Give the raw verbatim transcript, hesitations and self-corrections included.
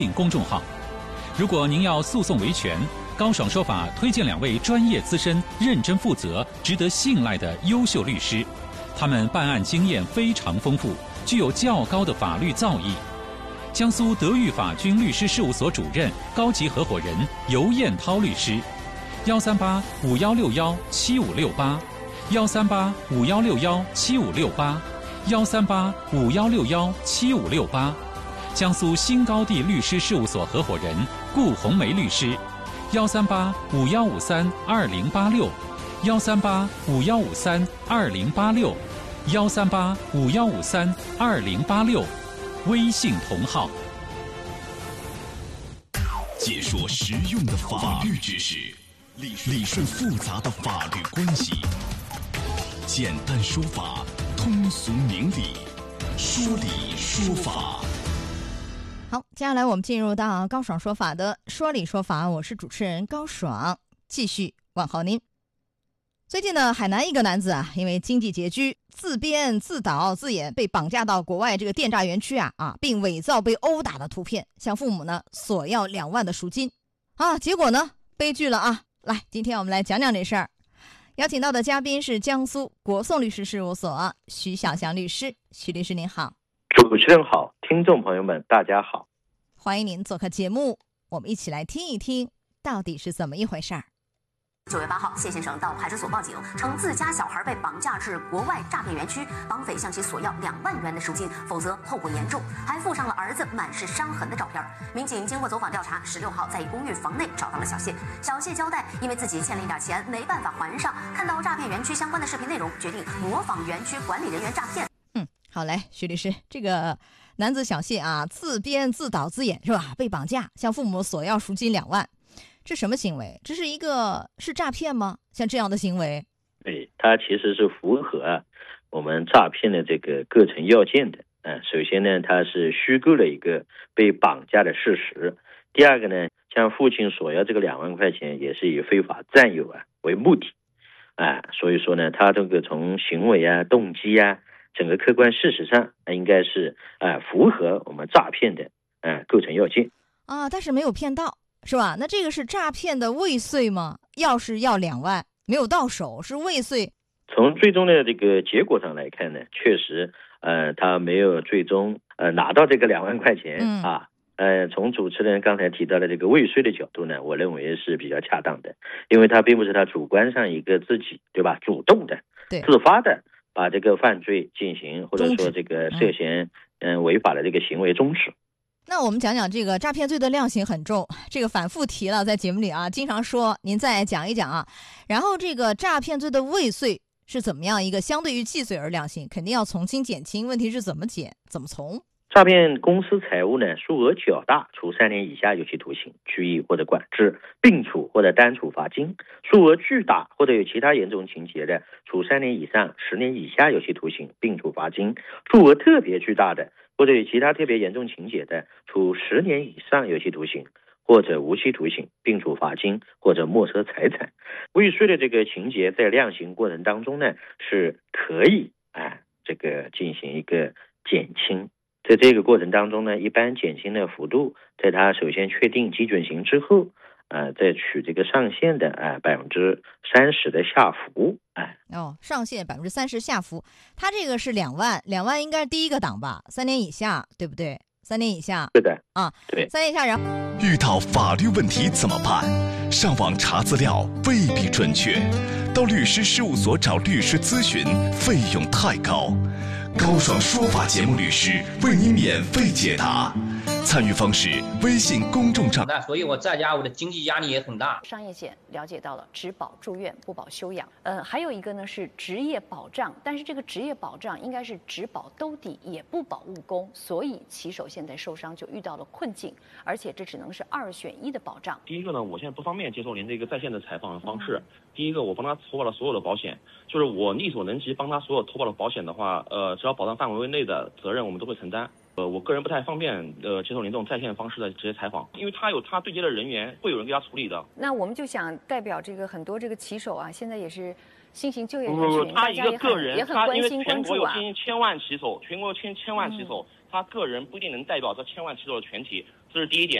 公众号。如果您要诉讼维权，高爽说法推荐两位专业资深、认真负责、值得信赖的优秀律师，他们办案经验非常丰富，具有较高的法律造诣。江苏德裕法军律师事务所主任、高级合伙人尤彦涛律师，幺三八五幺六幺七五六八，幺三八五幺六幺七五六八，幺三八五幺六幺七五六八。江苏新高地律师事务所合伙人顾红梅律师，幺三八五幺五三二零八六，幺三八五幺五三二零八六，幺三八五幺五三二零八六。微信同号。 解说实用的法律知识，理顺复杂的法律关系，简单说法，通俗明理，说理说法。 好，接下来我们进入到高爽说法的说理说法，我是主持人高爽，继续问候您。最近呢，海南一个男子啊，因为经济拮据，自编自导自演，被绑架到国外这个电诈园区啊啊，并伪造被殴打的图片，向父母呢索要两万的赎金啊。结果呢，悲剧了啊！来，今天我们来讲讲这事儿。邀请到的嘉宾是江苏国讼律师事务所徐小祥律师，徐律师您好。 主持人好，听众朋友们大家好， 欢迎您做客节目，我们一起来听一听到底是怎么一回事儿。 九月八号，谢先生到派出所报警，称自家小孩被绑架至国外诈骗园区，绑匪向其索要两万元的赎金，否则后果严重，还附上了儿子满是伤痕的照片。民警经过走访调查，十六号在一公寓房内找到了小谢。小谢交代，因为自己欠了一点钱，没办法还上，看到诈骗园区相关的视频内容，决定模仿园区管理人员诈骗。 嗯，好嘞，徐律师，这个男子小谢啊，自编自导自演是吧？被绑架，向父母索要赎金两万。这什么行为？这是一个是诈骗吗？像这样的行为， 对，它其实是符合我们诈骗的这个构成要件的。嗯、呃，首先呢，它是虚构了一个被绑架的事实；第二个呢，向父亲索要这个两万块钱，也是以非法占有啊为目的。啊、呃，所以说呢，它这个从行为啊、动机啊，整个客观事实上，呃、应该是啊、呃、符合我们诈骗的啊、呃、构成要件啊，但是没有骗到。是吧？那这个是诈骗的未遂吗？要是要两万没有到手，是未遂。 从最终的这个结果上来看呢，确实，呃，他没有最终呃拿到这个两万块钱、嗯、啊。呃，从主持人刚才提到的这个未遂的角度呢，我认为是比较恰当的，因为他并不是他主观上一个自己对吧，主动的、 对自发的把这个犯罪进行，或者说这个涉嫌嗯、呃、违法的这个行为终止。 那我们讲讲这个诈骗罪的量刑很重，这个反复提了，在节目里啊，经常说，您再讲一讲啊。然后这个诈骗罪的未遂是怎么样一个相对于既遂而量刑，肯定要从轻减轻，问题是怎么减，怎么从？ 诈骗公司财物呢，数额较大，处三年以下有期徒刑、拘役或者管制，并处或者单处罚金；数额巨大或者有其他严重情节的，处三年以上十年以下有期徒刑，并处罚金；数额特别巨大的或者有其他特别严重情节的，处十年以上有期徒刑或者无期徒刑，并处罚金或者没收财产。未遂的这个情节在量刑过程当中呢，是可以啊这个进行一个减轻。在这个过程当中呢，一般减轻的幅度，在它首先确定基准刑之后，呃，再取这个上限的啊百分之三十的下浮，哎、 呃，哦，上限百分之三十下浮，它这个是两万，两万应该是第一个档吧？三年以下，对不对？三年以下， 是的啊， 对， 三年以下，然后遇到法律问题怎么办？上网查资料未必准确，到律师事务所找律师咨询费用太高。高爽说法节目律师为你免费解答。参与方式：微信公众账。 那所以我在家我的经济压力也很大。 商业险了解到了，只保住院不保休养。呃，还有一个呢是职业保障，但是这个职业保障应该是只保兜底，也不保误工，所以骑手现在受伤就遇到了困境，而且这只能是二选一的保障。 第一个呢，我现在不方便接受您这个在线的采访方式。嗯、第一个，我帮他投保了所有的保险，就是我力所能及帮他所有投保的保险的话，呃，只要保障范围内的责任我们都会承担。呃，我个人不太方便呃接受您这种在线方式的直接采访，因为他有他对接的人员，会有人给他处理的。 那我们就想代表这个很多这个骑手啊，现在也是新型就业人群， 他一个个人， 也很关心关注啊。 因为全国有千千万骑手，全国有千千万骑手。嗯他个人不一定能代表这千万骑手的全体， 这是第一点。